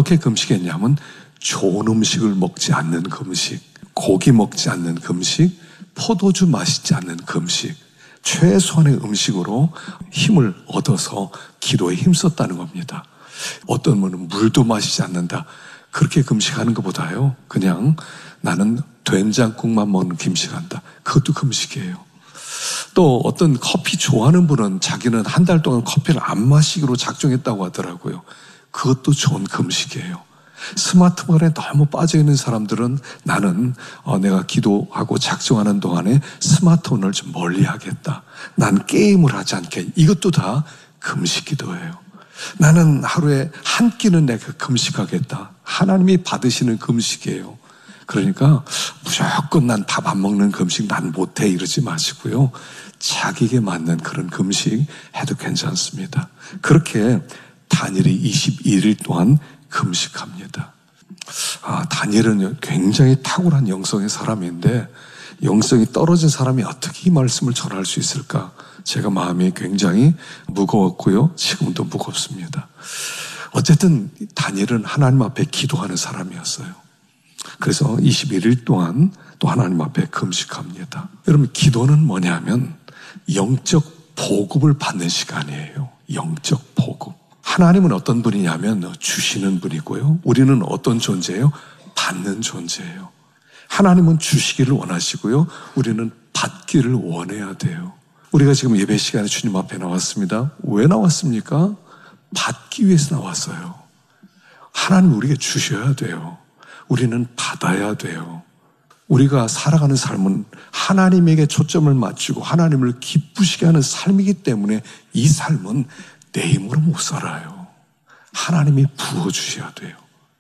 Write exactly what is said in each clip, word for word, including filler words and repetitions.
어떻게 금식했냐면 좋은 음식을 먹지 않는 금식, 고기 먹지 않는 금식, 포도주 마시지 않는 금식, 최소한의 음식으로 힘을 얻어서 기도에 힘썼다는 겁니다. 어떤 분은 물도 마시지 않는다. 그렇게 금식하는 것보다요, 그냥 나는 된장국만 먹는 금식한다. 그것도 금식이에요. 또 어떤 커피 좋아하는 분은 자기는 한 달 동안 커피를 안 마시기로 작정했다고 하더라고요. 그것도 좋은 금식이에요. 스마트폰에 너무 빠져있는 사람들은 나는 어, 내가 기도하고 작정하는 동안에 스마트폰을 좀 멀리 하겠다. 난 게임을 하지 않게. 이것도 다 금식 기도예요. 나는 하루에 한 끼는 내가 금식하겠다. 하나님이 받으시는 금식이에요. 그러니까 무조건 난 밥 안 먹는 금식 난 못해 이러지 마시고요. 자기에게 맞는 그런 금식 해도 괜찮습니다. 그렇게 다니엘이 이십일 일 동안 금식합니다. 아, 다니엘은 굉장히 탁월한 영성의 사람인데 영성이 떨어진 사람이 어떻게 이 말씀을 전할 수 있을까? 제가 마음이 굉장히 무거웠고요. 지금도 무겁습니다. 어쨌든 다니엘은 하나님 앞에 기도하는 사람이었어요. 그래서 이십일 일 동안 또 하나님 앞에 금식합니다. 여러분, 기도는 뭐냐면 영적 보급을 받는 시간이에요. 영적 보급. 하나님은 어떤 분이냐면 주시는 분이고요. 우리는 어떤 존재예요? 받는 존재예요. 하나님은 주시기를 원하시고요. 우리는 받기를 원해야 돼요. 우리가 지금 예배 시간에 주님 앞에 나왔습니다. 왜 나왔습니까? 받기 위해서 나왔어요. 하나님 우리에게 주셔야 돼요. 우리는 받아야 돼요. 우리가 살아가는 삶은 하나님에게 초점을 맞추고 하나님을 기쁘시게 하는 삶이기 때문에 이 삶은 내 힘으로 못 살아요. 하나님이 부어주셔야 돼요.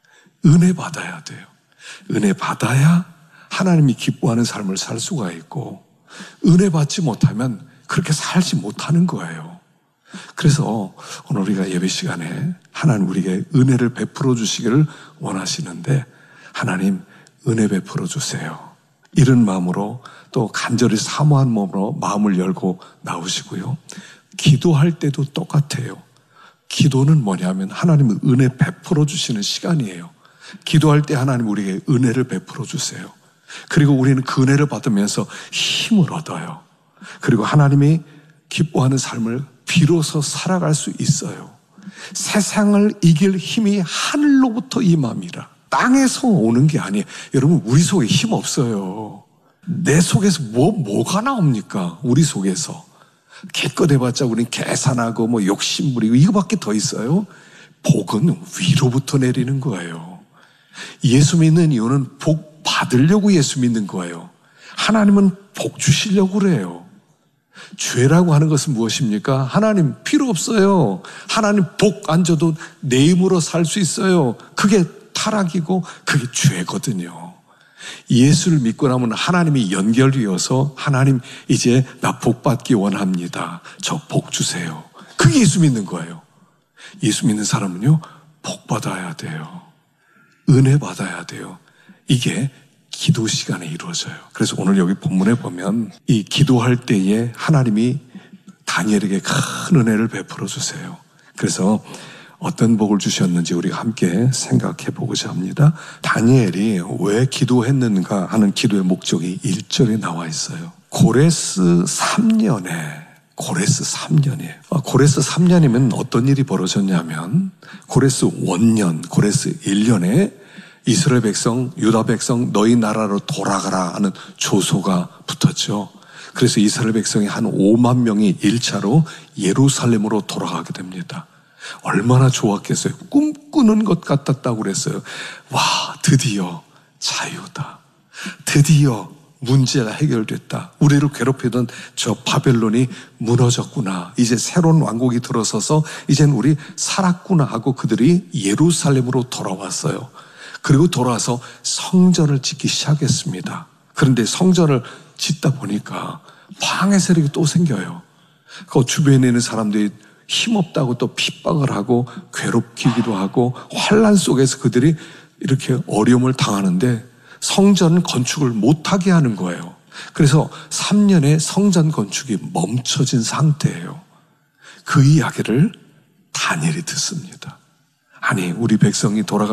은혜 받아야 돼요. 은혜 받아야 하나님이 기뻐하는 삶을 살 수가 있고, 은혜 받지 못하면 그렇게 살지 못하는 거예요. 그래서 오늘 우리가 예배 시간에 하나님 우리에게 은혜를 베풀어 주시기를 원하시는데, 하나님 은혜 베풀어 주세요. 이런 마음으로 또 간절히 사모한 마음으로 마음을 열고 나오시고요. 기도할 때도 똑같아요. 기도는 뭐냐면 하나님은 은혜 베풀어 주시는 시간이에요. 기도할 때 하나님 우리에게 은혜를 베풀어 주세요. 그리고 우리는 그 은혜를 받으면서 힘을 얻어요. 그리고 하나님이 기뻐하는 삶을 비로소 살아갈 수 있어요. 세상을 이길 힘이 하늘로부터 임함이라. 땅에서 오는 게 아니에요. 여러분, 우리 속에 힘 없어요. 내 속에서 뭐, 뭐가 나옵니까? 우리 속에서. 기껏 해봤자 우리는 계산하고 뭐 욕심부리고 이거밖에 더 있어요. 복은 위로부터 내리는 거예요. 예수 믿는 이유는 복 받으려고 예수 믿는 거예요. 하나님은 복 주시려고 그래요. 죄라고 하는 것은 무엇입니까? 하나님 필요 없어요. 하나님 복 안 줘도 내 힘으로 살 수 있어요. 그게 타락이고 그게 죄거든요. 예수를 믿고 나면 하나님이 연결되어서 하나님 이제 나 복 받기 원합니다. 저 복 주세요. 그게 예수 믿는 거예요. 예수 믿는 사람은요, 복 받아야 돼요. 은혜 받아야 돼요. 이게 기도 시간에 이루어져요. 그래서 오늘 여기 본문에 보면 이 기도할 때에 하나님이 다니엘에게 큰 은혜를 베풀어 주세요. 그래서 어떤 복을 주셨는지 우리가 함께 생각해 보고자 합니다. 다니엘이 왜 기도했는가 하는 기도의 목적이 일 절에 나와 있어요. 고레스 삼 년에, 고레스 삼 년이에요. 고레스 삼 년이면 어떤 일이 벌어졌냐면, 고레스 원년, 고레스 일 년에 이스라엘 백성, 유다 백성 너희 나라로 돌아가라 하는 조소가 붙었죠. 그래서 이스라엘 백성이 한 오만 명이 일 차로 예루살렘으로 돌아가게 됩니다. 얼마나 좋았겠어요. 꿈꾸는 것 같았다고 그랬어요. 와, 드디어 자유다. 드디어 문제가 해결됐다. 우리를 괴롭히던 저 바벨론이 무너졌구나. 이제 새로운 왕국이 들어서서 이젠 우리 살았구나 하고 그들이 예루살렘으로 돌아왔어요. 그리고 돌아와서 성전을 짓기 시작했습니다. 그런데 성전을 짓다 보니까 방해 세력이 또 생겨요. 그 주변에 있는 사람들이 힘없다고 또 핍박을 하고 괴롭히기도 하고 환난 속에서 그들이 이렇게 어려움을 당하는데 성전 건축을 못하게 하는 거예요. 그래서 삼 년에 성전 건축이 멈춰진 상태예요. 그 이야기를 다니엘이 듣습니다. 아니, 우리 백성이 돌아가